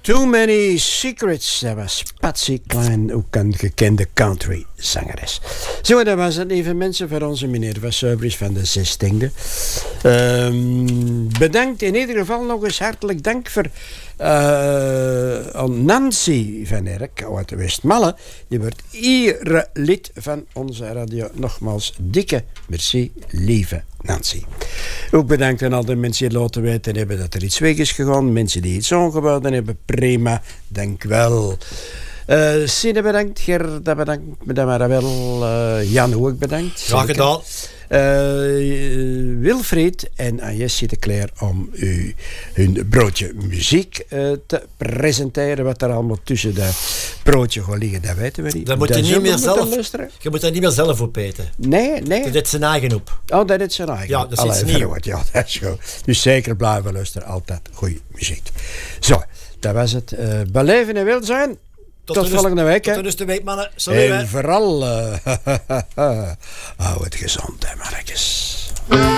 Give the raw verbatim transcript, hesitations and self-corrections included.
Too Many Secrets, dat was Patsy Cline, ook een gekende country-zangeres. Zo, dat was het, lieve mensen, voor onze meneer van Service van de zestiende. Um, bedankt in ieder geval nog eens hartelijk dank voor uh, aan Nancy van Erk uit Westmalle. Die wordt hier lid van onze radio. Nogmaals, dikke merci, lieve Nancy. Ook bedankt aan al de mensen die laten weten hebben dat er iets weg is gegaan. Mensen die iets ongeboden hebben, prima, dank wel. Uh, Sine bedankt, Gerda bedankt, madame wel, uh, Jan ook bedankt. Graag gedaan. Uh, Wilfried en Agnes de Claire om u hun broodje muziek uh, te presenteren. Wat er allemaal tussen dat broodje gaat liggen, dat weten we niet. Dat moet je, niet meer zelf, je moet dat niet meer zelf opeten. Nee, nee. Dat is zijn eigen op. Oh, dat is zijn eigen. Ja, dat is iets nieuws. Ja, dat is goed. Dus zeker blijven luisteren. Altijd goede muziek. Zo, dat was het. Uh, beleven en welzijn. Tot, tot volgende week. Tot de rust de week, mannen. Salut, en hè. Vooral, uh, hou het gezond, hè, mannetjes.